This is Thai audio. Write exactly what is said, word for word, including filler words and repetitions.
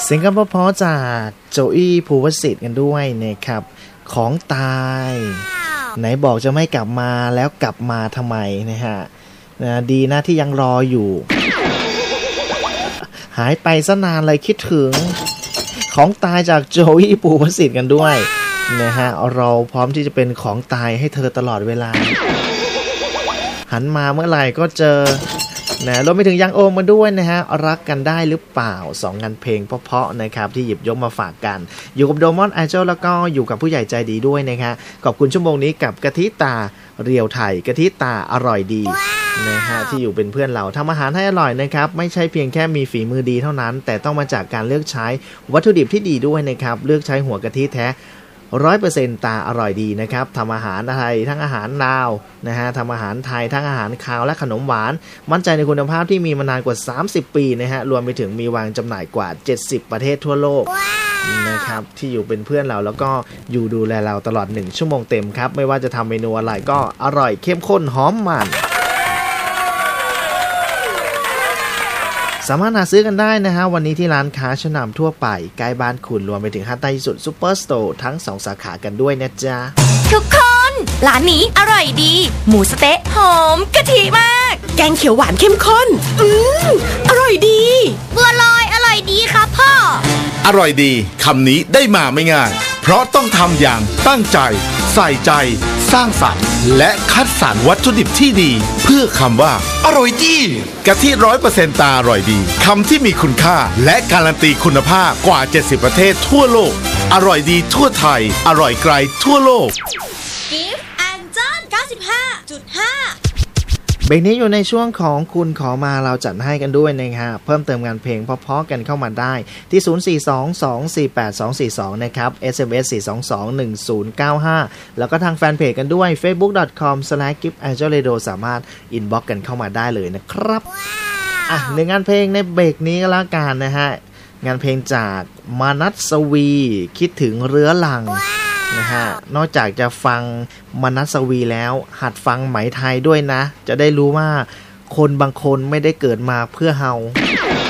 เสียงคำเพราะๆจากโจอี้ภูวสิทธิ์กันด้วยนะครับของตายไหนบอกจะไม่กลับมาแล้วกลับมาทำไมนะฮะนะดีนะที่ยังรออยู่หายไปซะนานเลยคิดถึงของตายจากโจอี้ภูวสิทธิ์กันด้วยนะฮะเราพร้อมที่จะเป็นของตายให้เธอตลอดเวลาหันมาเมื่อไหร่ก็เจอนะรวมไปถึงยังโอมมาด้วยนะฮะรักกันได้หรือเปล่าสองงานเพลงเพราะๆนะครับที่หยิบยกมาฝากกันอยู่กับโดมอนไอจอลแล้วก็อยู่กับผู้ใหญ่ใจดีด้วยนะฮะขอบคุณชั่วโมงนี้กับกะทิตาเรียวไทยกะทิตาอร่อยดีนะฮะที่อยู่เป็นเพื่อนเราทำอาหารให้อร่อยนะครับไม่ใช่เพียงแค่มีฝีมือดีเท่านั้นแต่ต้องมาจากการเลือกใช้วัตถุดิบที่ดีด้วยนะครับเลือกใช้หัวกะทิแท้ร้อยเปอร์เซ็นต์ตาอร่อยดีนะครับทำอาหารไทยทั้งอาหารลาวนะฮะทำอาหารไทยทั้งอาหารคาวและขนมหวานมั่นใจในคุณภาพที่มีมานานกว่าสามสิบปีนะฮะรวมไปถึงมีวางจำหน่ายกว่าเจ็ดสิบประเทศทั่วโลก wow. นะครับที่อยู่เป็นเพื่อนเราแล้วก็อยู่ดูแลเราตลอดหนึ่งชั่วโมงเต็มครับไม่ว่าจะทำเมนูอะไรก็อร่อยเข้มข้นหอมมันสามารถหาซื้อกันได้นะฮะวันนี้ที่ร้านค้าชั้นนำทั่วไปใกล้บ้านคุณรวมไปถึงห้างใต้ที่สุดซุปเปอร์สโตร์ทั้งสองสาขากันด้วยนะจ๊ะทุกคนร้านนี้อร่อยดีหมูสะเต๊ะหอมกะทิมากแกงเขียวหวานเข้มข้นอืมอร่อยดีบัวลอยอร่อยดีครับพ่ออร่อยดีคำนี้ได้มาไม่ง่ายเพราะต้องทำอย่างตั้งใจใส่ใจสร้างสรรค์และคัดสรรวัตถุดิบที่ดีเพื่อคำว่าอร่อยดีกะทิ ร้อยเปอร์เซ็นต์ ตาอร่อยดีคำที่มีคุณค่าและการันตีคุณภาพกว่าเจ็ดสิบประเทศทั่วโลกอร่อยดีทั่วไทยอร่อยไกลทั่วโลก Gift and John เก้าสิบห้าจุดห้าเบรกนี้อยู่ในช่วงของคุณขอมาเราจัดให้กันด้วยนะครับเพิ่มเติมงานเพลงเพราะๆกันเข้ามาได้ที่ศูนย์ สี่ สอง สอง สี่ แปด สอง สี่ สองนะครับ เอส เอ็ม เอส สี่ สอง สอง หนึ่ง ศูนย์ เก้า ห้าแล้วก็ทางแฟนเพจกันด้วย เฟซบุ๊ก ดอท คอม สแลช กิฟต์ แอนเจล เรดิโอ สามารถอินบ็อกซ์กันเข้ามาได้เลยนะครับ wow. อ่ะในงานเพลงในเบรกนี้ก็แล้วกันนะฮะงานเพลงจากมานัสวีคิดถึงเรื้อรัง wow.นะฮะนอกจากจะฟังมนัสวีแล้วหัดฟังไหมไทยด้วยนะจะได้รู้ว่าคนบางคนไม่ได้เกิดมาเพื่อเฮา